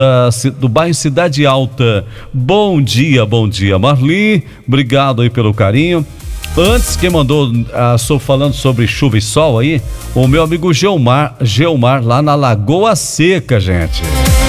do bairro Cidade Alta. Bom dia, Marli. Obrigado aí pelo carinho. Antes, quem mandou, sou falando sobre chuva e sol aí, o meu amigo Geomar lá na Lagoa Seca, gente.